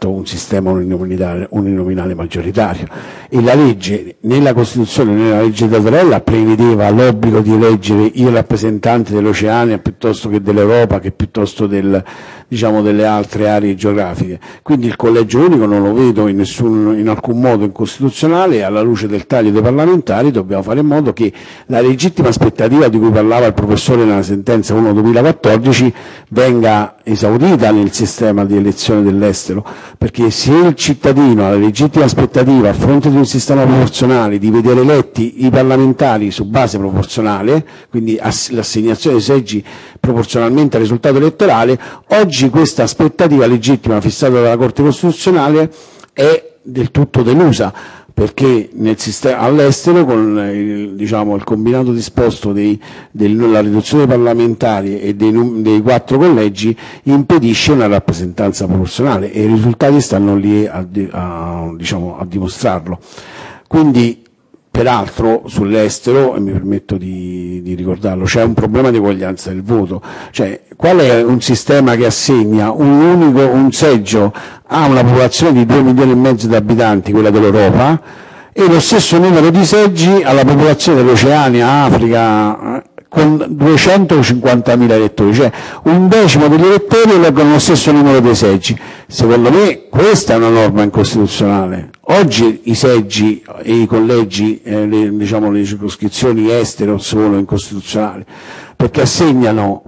appunto un sistema uninominale maggioritario. E la legge, nella Costituzione, nella legge Tattarella, prevedeva l'obbligo di eleggere il rappresentante dell'Oceania piuttosto che dell'Europa, che piuttosto delle altre aree geografiche. Quindi il collegio unico non lo vedo in alcun modo incostituzionale, e alla luce del taglio dei parlamentari dobbiamo fare in modo che la legittima aspettativa di cui parlava il professore nella sentenza 1/2014 venga esaudita nel sistema di elezione dell'estero, perché se il cittadino ha la legittima aspettativa, a fronte di un sistema proporzionale, di vedere eletti i parlamentari su base proporzionale, quindi l'assegnazione dei seggi proporzionalmente al risultato elettorale, oggi questa aspettativa legittima fissata dalla Corte Costituzionale è del tutto delusa, perché all'estero con il combinato disposto della riduzione dei parlamentari e dei 4 collegi impedisce una rappresentanza proporzionale, e i risultati stanno lì a dimostrarlo. Quindi, peraltro, sull'estero, e mi permetto di ricordarlo, c'è un problema di eguaglianza del voto. Cioè, qual è un sistema che assegna un seggio a una popolazione di 2 milioni e mezzo di abitanti, quella dell'Europa, e lo stesso numero di seggi alla popolazione dell'Oceania, Africa, con 250.000 elettori, cioè un decimo degli elettori eleggono lo stesso numero dei seggi. Secondo me questa è una norma incostituzionale. Oggi i seggi e i collegi, le circoscrizioni estero sono incostituzionali, perché assegnano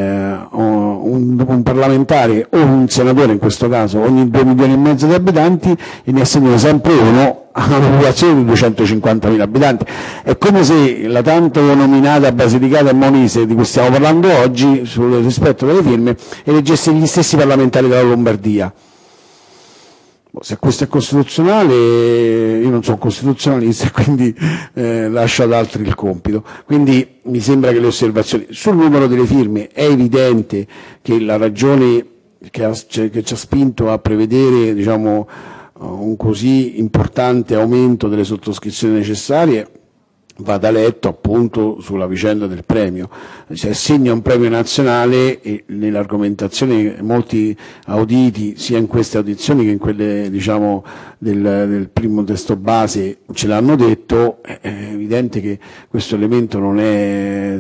un parlamentare o un senatore, in questo caso, ogni 2 milioni e mezzo di abitanti, e ne assegnano sempre uno a una popolazione di 250.000 abitanti. È come se la tanto nominata Basilicata e Molise, di cui stiamo parlando oggi, sul rispetto delle firme, eleggesse gli stessi parlamentari della Lombardia. Se questo è costituzionale, io non sono costituzionalista e quindi lascio ad altri il compito. Quindi mi sembra che le osservazioni sul numero delle firme, è evidente che la ragione che ci ha spinto a prevedere un così importante aumento delle sottoscrizioni necessarie vada letto appunto sulla vicenda del premio. Si assegna un premio nazionale, e nell'argomentazione molti auditi, sia in queste audizioni che in quelle del primo testo base, ce l'hanno detto. È evidente che questo elemento non è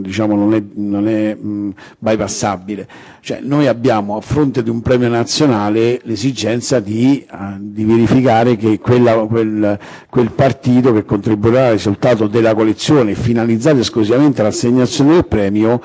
bypassabile. Cioè, noi abbiamo, a fronte di un premio nazionale, l'esigenza di verificare che quel partito che contribuirà al risultato della coalizione, finalizzato esclusivamente all'assegnazione del premio,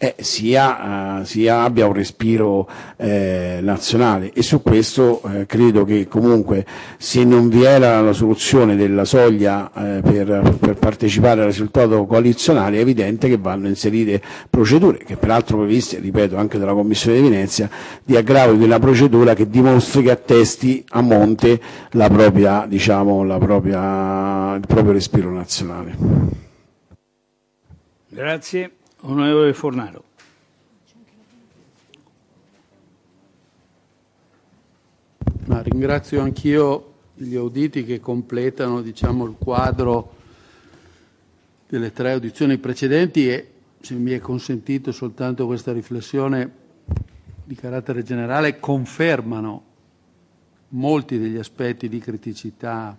abbia un respiro nazionale. E su questo credo che comunque, se non vi era la soluzione della soglia per partecipare al risultato coalizionale, è evidente che vanno inserite procedure, che peraltro previste, ripeto, anche dalla Commissione di Venezia, di aggravo di una procedura che dimostri, che attesti a monte il proprio respiro nazionale. Grazie. Onorevole Fornaro. Ringrazio anch'io gli auditi che completano il quadro delle 3 audizioni precedenti, e se mi è consentito soltanto questa riflessione di carattere generale, confermano molti degli aspetti di criticità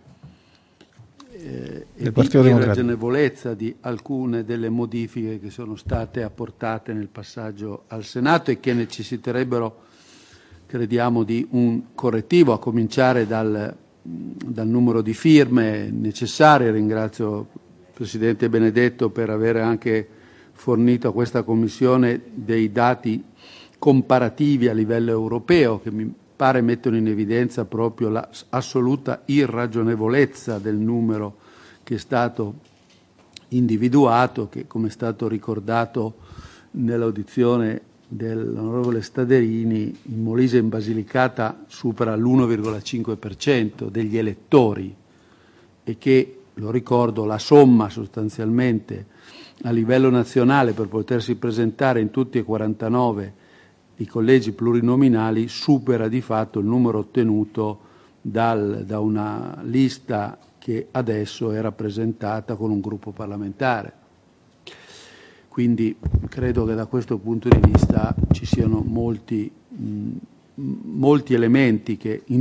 e di irragionevolezza di alcune delle modifiche che sono state apportate nel passaggio al Senato, e che necessiterebbero, crediamo, di un correttivo, a cominciare dal numero di firme necessarie. Ringrazio il Presidente Benedetto per aver anche fornito a questa Commissione dei dati comparativi a livello europeo, che mi pare mettono in evidenza proprio l'assoluta irragionevolezza del numero che è stato individuato, che, come è stato ricordato nell'audizione dell'onorevole Staderini, in Molise e in Basilicata supera l'1,5% degli elettori, e che, lo ricordo, la somma sostanzialmente a livello nazionale per potersi presentare in tutti e 49 i collegi plurinominali supera di fatto il numero ottenuto da una lista che adesso è rappresentata con un gruppo parlamentare. Quindi credo che da questo punto di vista ci siano molti elementi che